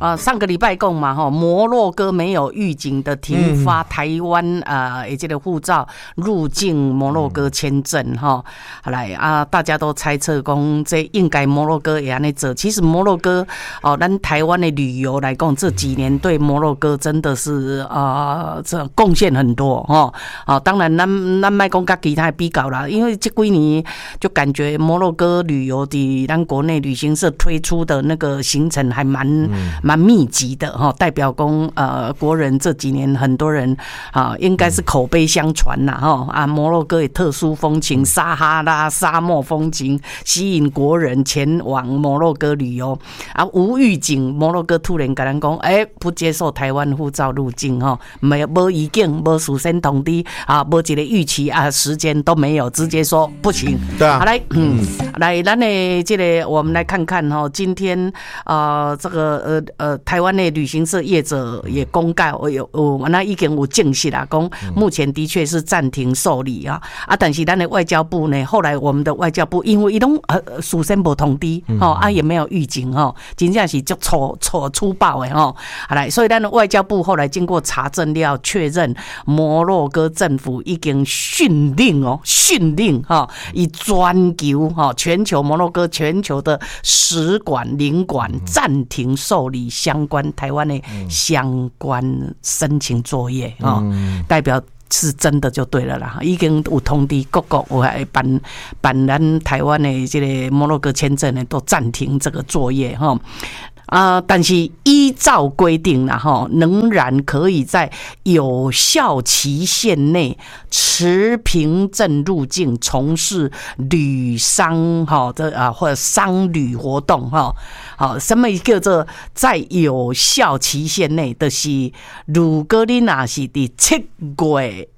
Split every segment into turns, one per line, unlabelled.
上个礼拜讲嘛摩洛哥没有预警的停发台湾这个护照入境摩洛哥签证好来大家都猜测讲这应该摩洛哥会安尼做。其实摩洛哥咱台湾的旅游来讲，这几年对摩洛哥真的是这贡献很多当然咱别讲跟其他比较啦，因为这几年就感觉摩洛哥旅游的咱国内旅行社推出的那个行程还蛮密集的代表讲国人这几年很多人应该是口碑相传啦摩洛哥有特殊风情，撒哈拉沙漠风情吸引国人前往摩洛哥旅游无预警摩洛哥突然跟咱讲不接受台湾护照入境没预警没事先通知没一个预期时间都没有，直接说不行。
对啊，
来咱的这个我们来看看今天这个台湾的旅行社业者也公告那已经有证实啦，讲目前的确是暂停受理但是咱的外交部呢，后来我们的外交部因为伊拢事先无通知也没有预警真正是足粗暴的来，所以咱的外交部后来经过查证了确认，摩洛哥政府已经训令以全球全球摩洛哥全球的使馆领馆暂停受理相关台湾的相关申请作业代表是真的就对了啦，已经有通知各国有办咱台湾的这个摩洛哥签证呢都暂停这个作业但是依照规定仍然可以在有效期限内持凭证入境从事旅商或者商旅活动什么叫做在有效期限内，就是如果你若是伫7月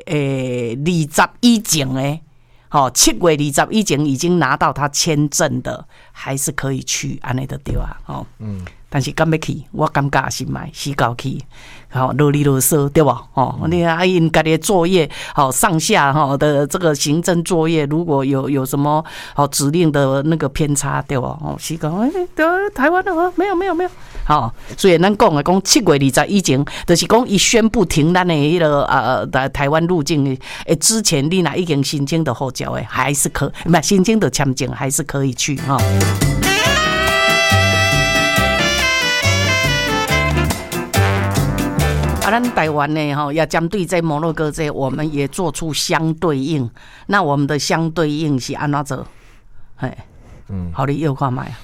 20以前的7月20以前已经拿到他签证的，还是可以去，安尼就对但是敢要去，我感觉是买死搞去，啰里啰嗦对吧？你看因家的作业，上下的这个行政作业，如果有什么指令的那个偏差对吧？是讲台湾的没有。所以咱讲7月20以前，就是讲伊宣布停咱的迄个台湾入境的之前，你若已经申请的护照的，还是可不申请的签证还是可以去咱台湾呢要针对在摩洛哥这，我们也做出相对应。那我们的相对应是安怎做？好，你又看卖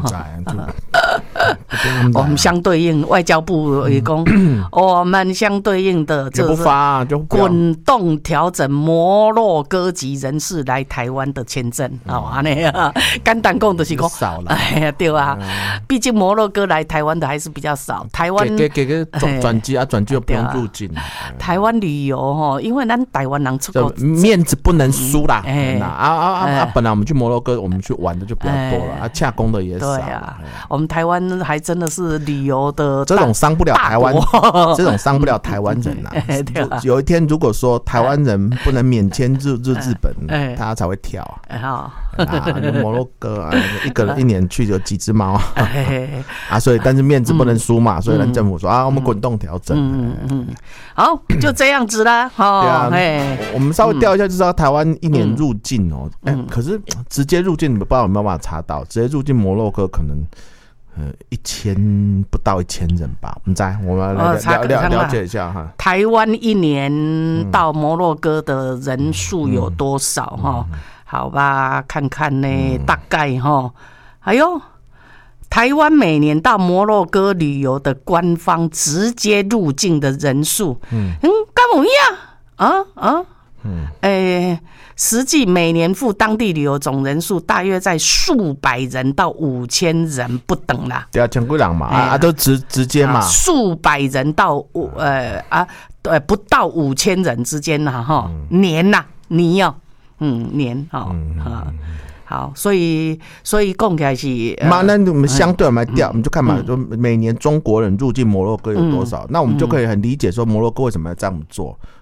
我们相对应，外交部也讲，我们相对应的就是滚动调整摩洛哥籍人士来台湾的签证简单讲就是讲
少了，
对啊，毕竟摩洛哥来台湾的还是比较少。台湾
给转机转机又不用入境。台
湾旅游因为咱台湾人出国
面子不能输啦。本来我们去摩洛哥，我们去玩的就比较多了洽公的也少。对啊，
我们台湾还真的是旅游的
这种伤不了台湾，这种伤不了台湾人有一天如果说台湾人不能免签入日本，他才会跳摩洛哥一个人一年去有几只猫所以但是面子不能输嘛，所以政府说我们滚动调整。
好，就这样子啦。对啊，
我们稍微调一下就知道台湾一年入境可是直接入境你们不知道有没有办法查到，直接入境摩洛哥可能不到1000人吧，我们来了解一下
台湾一年到摩洛哥的人数有多少好吧，看看呢，大概还有台湾每年到摩洛哥旅游的官方直接入境的人数，跟我一样实际每年赴当地旅游总人数大约在数百人到5000人不等啦。
对啊，千几人嘛，都直接嘛，
数百人到不到5000人之间年年年好，所以讲起来是
那我们相对我们来调，我们就看嘛，就每年中国人入境摩洛哥有多少，那我们就可以很理解说摩洛哥为什么要这样做。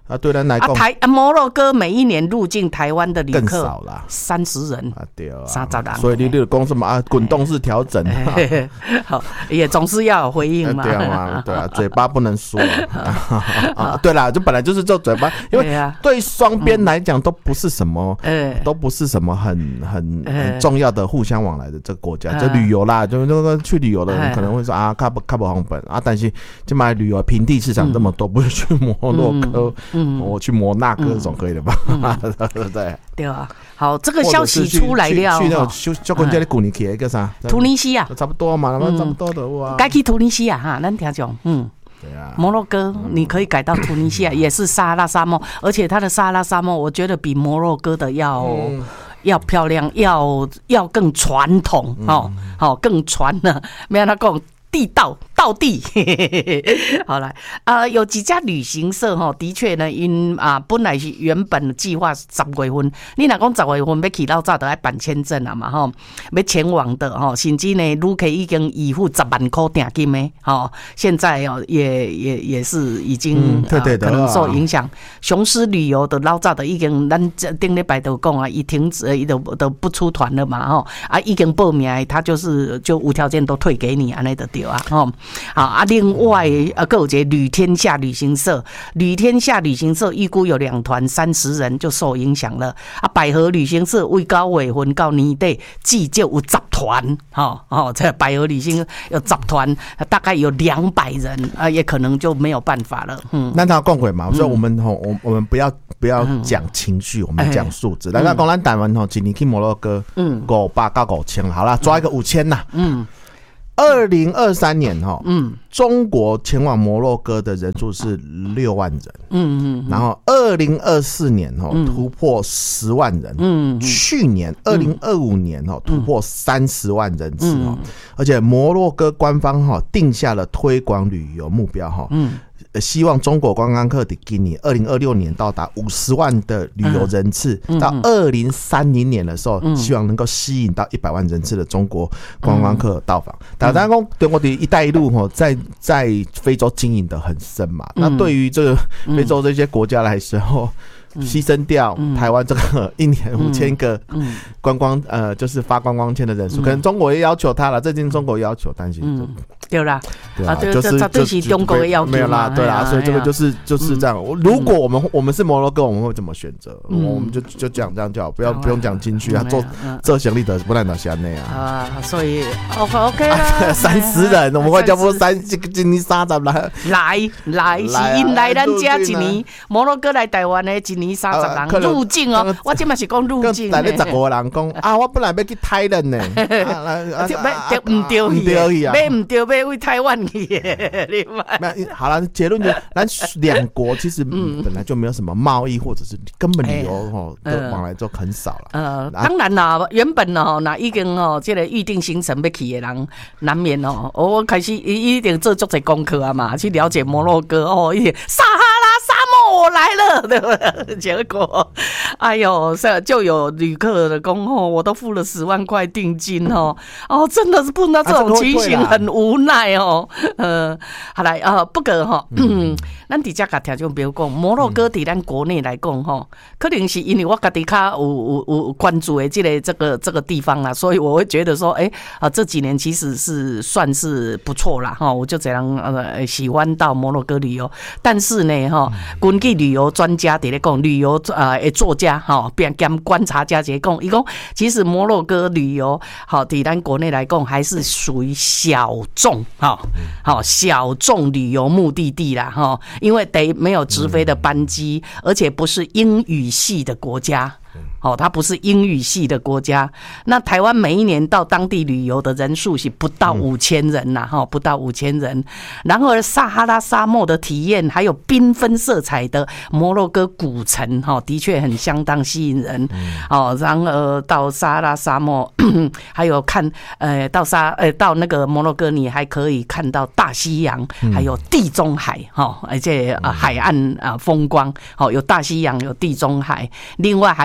啊，对咱来讲，
摩洛哥每一年入境台湾的旅客
更少啦
，30人
啊，对啊
，30人。
所以你就讲什么啊？滚动式调整，
好，也总是要有回应嘛。
对啊，对啊，嘴巴不能说啊。对啦，就本来就是做嘴巴，因为对双边来讲都不是什么，都不是什么很重要的互相往来的这个国家，就旅游啦，就那个去旅游的人可能会说啊，看不方便啊，但是就买旅游平地市场这么多，不是去摩洛哥，我去摩纳哥总可以了吧？对
对啊，好，这个消息出来了，
去那种就跟这里古尼去一个啥？
突尼西亚，
差不多嘛，差不多的哇。
该去突尼西亚哈，咱听讲，
对啊，
摩洛哥你可以改到突尼西亚，也是撒哈拉沙漠，而且它的撒哈拉沙漠，我觉得比摩洛哥的要漂亮，要更传统更传呢，没有他讲地道道地。好来有几家旅行社的确呢，因本来是原本计划10月份，你若讲10月份要去老早就要办签证啊嘛要前往的甚至呢，旅客已经预付10万块定金的现在也是已经可能受影响。雄狮旅游的老早的已经，咱顶礼拜都讲啊，伊停止，伊都不出团了嘛已经报名，他就无条件都退给你安尼就对啊好另外还有一个旅天下旅行社，旅天下旅行社预估有2团30人就受影响了百合旅行社为9月份到年底至少有10团这百合旅行有10团，大概有200人也可能就没有办法了。
那他讲过嘛，所以我们不要讲情绪，我们讲数字。咱讲咱台湾一年去摩洛哥500到5000，好啦，抓一个5000啦。2023年中国前往摩洛哥的人数是6万人，然后2024年突破10万人，去年2025年突破30万人次而且摩洛哥官方定下了推广旅游目标希望中国观光客在今年2026年到达50万的旅游人次，到2030年的时候，希望能够吸引到100万人次的中国观光客到访。大家讲对我的一带一路在非洲经营的很深嘛，那对于这个非洲这些国家来说，牺牲掉台湾这个1年5000个观光就是发观光签的人数，可能中国也要求他了，最近中国要求，但是
对啦，
就是
中国的要求
没有啦，对啦，所以这个就是这样。如果我们是摩洛哥，我们会怎么选择？我们就讲这样就好，不用讲进去啊，做行李的不然哪些那
啊？所以 OK 啦
，30人，我们会叫不今年30人
来，是因来咱家一年，摩洛哥来台湾的一年30人入境哦，我今嘛是讲入境。
来15个人讲我本来要去泰人呢，
唔对去啊，唔对要为台湾去的，
好了，结论就咱2国其实本来就没有什么贸易或者是根本旅游的往来就很少了。
当然啦，原本那已经这个预定行程要去的人，难免我开始一定做足侪功课啊嘛，去了解摩洛哥撒哈拉沙漠我来了，对不对？结果哎呦，就有旅客的讲我都付了10万块定金真的是碰到这种情形很无奈好来不过咱伫遮甲听众朋友讲，摩洛哥伫咱国内来讲可能是因为我家己较有关注的这个地方啦，所以我会觉得说这几年其实是算是不错啦我就这样喜欢到摩洛哥旅游。但是呢根据旅游专家伫咧讲，旅游作家兼观察家在讲，伊讲其实摩洛哥旅游伫咱国内来讲还是属于小众小众旅游目的地啦因为没有直飞的班机，而且不是英语系的国家它不是英语系的国家。那台湾每一年到当地旅游的人数是不到5000人不到5000人。然而撒哈拉沙漠的体验还有缤纷色彩的摩洛哥古城的确很相当吸引人然而到撒哈拉沙漠还有看到那个摩洛哥，你还可以看到大西洋还有地中海而且海岸风光有大西洋有地中海，另外还有阿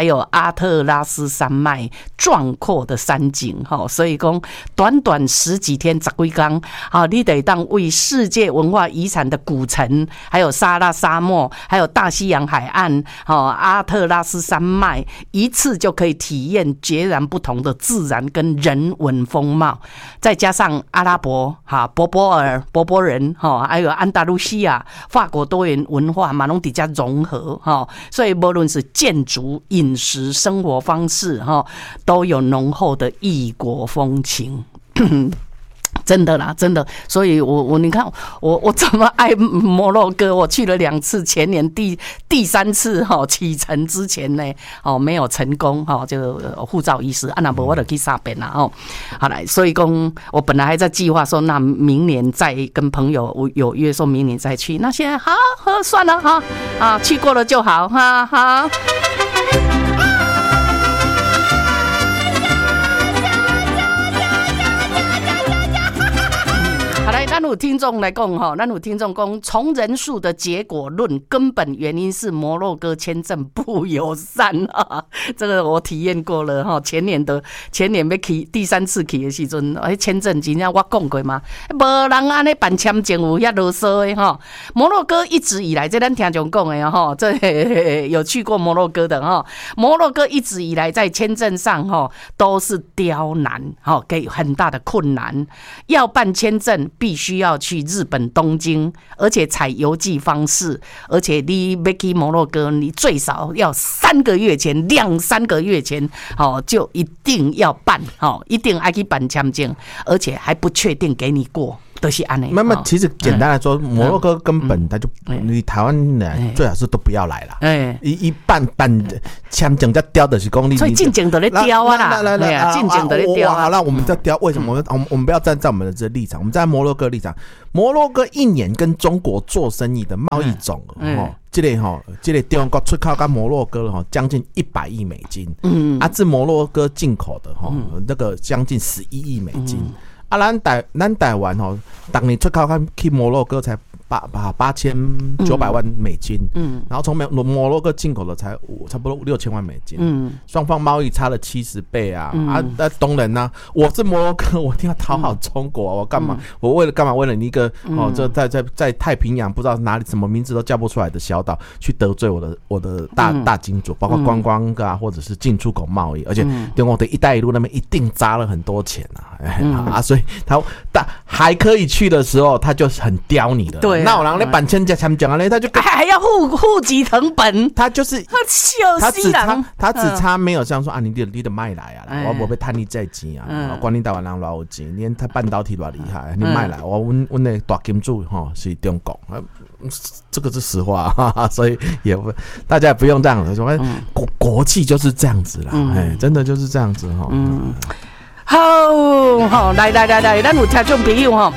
阿特拉斯山脉壮阔的山景，所以讲短短10几天10几天，你得当为世界文化遗产的古城，还有撒哈拉沙漠，还有大西洋海岸，阿特拉斯山脉，一次就可以体验截然不同的自然跟人文风貌，再加上阿拉伯柏柏人，还有安达卢西亚法国多元文化嘛，拢比较融合，所以无论是建筑、饮食、生活方式，都有浓厚的异国风情。真的啦，真的，所以你看我这么爱摩洛哥，我去了2次，前年第3次启程之前呢，没有成功，就护照遗失，那不我就去沙边啦，好来，所以讲我本来还在计划说，那明年再跟朋友有约说明年再去，那现在好算了去过了就好好。好来，咱有听众来讲咱有听众讲，从人数的结果论，根本原因是摩洛哥签证不友善这个我体验过了前年要去第3次去的时阵，签证真正我讲过嘛，无人安尼办签证有遐啰嗦的摩洛哥一直以来，这咱听众讲的这有去过摩洛哥的摩洛哥一直以来在签证上都是刁难给很大的困难，要办签证必须要去日本东京，而且采邮寄方式，而且你要去摩洛哥，你最少要2-3个月前就一定要办一定要去办签证，而且还不确定给你过。都是安尼。
那么其实简单来说，摩洛哥根本他就你台湾人最好是都不要来了。一办签证在刁的是公里，
所以进境都在刁啊啦，进境都在刁啊。
好，那我们在刁，为什么？我们不要站在我们的这立场，我们站在摩洛哥立场。摩洛哥1年跟中国做生意的贸易总额，这个中国出口到摩洛哥将近100亿美金，自摩洛哥进口的那个将近11亿美金。咱台湾当年出口去摩洛哥才8900万美金，然后从摩洛哥进口的才差不多6000万美金，双方贸易差了70倍啊！当然啊，我是摩洛哥，我一定要讨好中国，我干嘛？我为了干嘛？为了你一个这在太平洋不知道哪里什么名字都叫不出来的小岛，去得罪我的大金主，包括观光啊，或者是进出口贸易，而且中国的一带一路那边一定砸了很多钱所以他还可以去的时候，他就很刁你的。对，那有人在办签证他就
还要户籍成本，
他就是他只差没有像说你的卖来我不被贪你这钱管你台湾人多有钱，连他半导体多厉害，你卖来我的大金主是中国，这个是实话所以大家也不用这样说，国际就是这样子啦，真的就是这样子
好，来，咱有听众朋友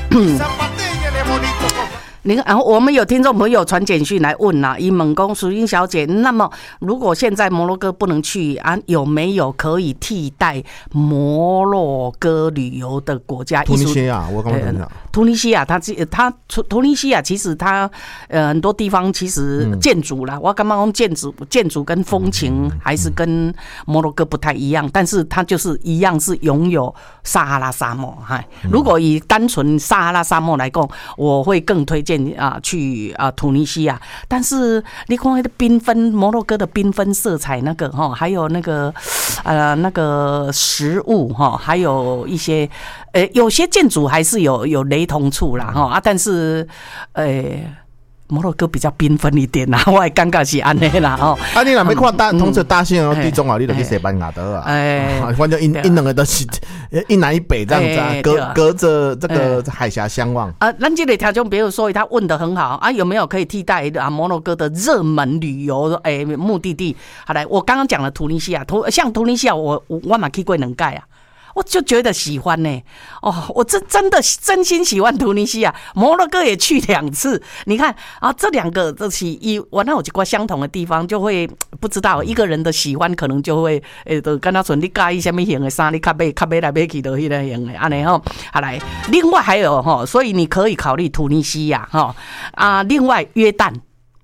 我们有听众朋友传简讯来问伊问说淑英小姐，那么如果现在摩洛哥不能去有没有可以替代摩洛哥旅游的国家？
突尼西亚，我刚刚讲
突尼西亚，突尼西亚其实它很多地方其实建筑啦，我刚刚讲建筑跟风情还是跟摩洛哥不太一样，但是它就是一样是拥有撒哈拉沙漠。如果以单纯撒哈拉沙漠来讲，我会更推荐去突尼西亚，但是你看那个缤纷摩洛哥的缤纷色彩那个还有那个食物还有一些有些建筑还是有雷同处啦但是摩洛哥比较缤纷一点啦，我的感觉是安尼啦
你若要看同时大西洋地中海，你就去西班牙的反正因两个都是一南一北这样子隔着这个海峡相望
咱这个听众朋友说他问得很好有没有可以替代摩洛哥的热门旅游目的地？好来，我刚刚讲了突尼西亚，像突尼西亚我嘛去过2次我就觉得喜欢呢我真心喜欢突尼西亚，摩洛哥也去2次。你看这2个这是我那有一个相同的地方，就会不知道一个人的喜欢可能就会就跟他说你介意什么型的衫，你较买来买去都迄个型的安尼好来，另外还有所以你可以考虑突尼西亚另外约旦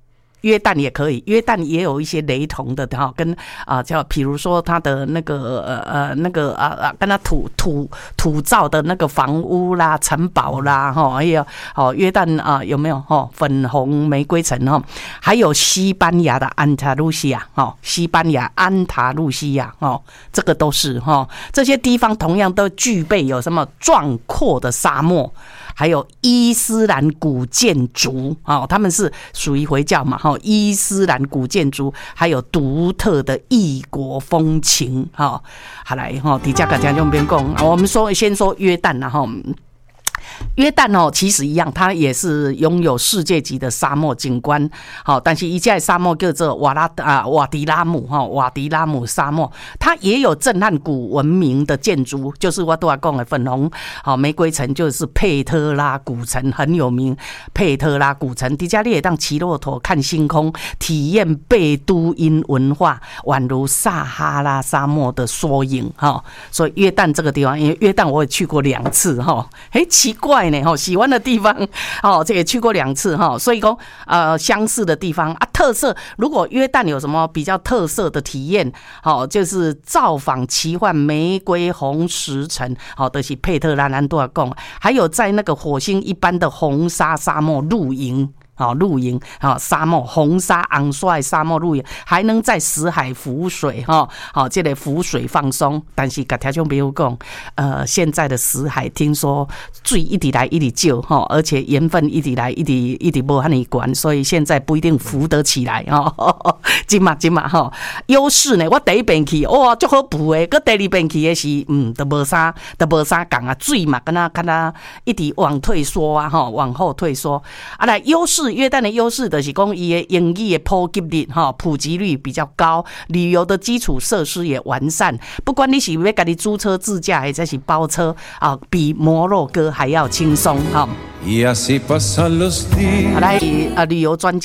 约旦也可以，约旦也有一些雷同的哈，跟叫比如说它的那个跟它土造的那个房屋啦、城堡啦哈，还有约旦有没有粉红玫瑰城哈？还有西班牙的安塔路西亚西班牙安塔路西亚这个都是这些地方同样都具备有什么壮阔的沙漠，还有伊斯兰古建筑他们是属于回教嘛伊斯兰古建筑，还有独特的异国风情好来底下跟听众朋友讲，我们先说约旦啦约旦其实一样，它也是拥有世界级的沙漠景观。但是一家沙漠叫做瓦迪拉姆沙漠，它也有震撼古文明的建筑，就是我刚才讲的粉红玫瑰城，就是佩特拉古城很有名。佩特拉古城，底下你也当骑骆驼看星空，体验贝都因文化，宛如撒哈拉沙漠的缩影所以约旦这个地方，因为约旦我也去过2次奇怪呢喜欢的地方这也去过2次所以说相似的地方特色，如果约旦有什么比较特色的体验就是造访奇幻玫瑰红石城就是佩特拉南多贡，还有在那个火星一般的红沙沙漠露营沙漠红沙昂帅沙漠露营，还能在死海浮水这个浮水放松。但是跟听众朋友讲现在的死海听说水一直来一直少而且盐分一直来一直没那么高，所以现在不一定浮得起来真嘛优势呢，我第一遍去哇就好浮的，搁第二遍去的是都没啥讲水嘛跟它一直往退缩往后退缩来优势。约旦的优势就是说它的英语的普及率比较高，旅游的基础设施也完善，不管你是要自己租车自驾还是包车比摩洛哥还要轻松好来旅游专家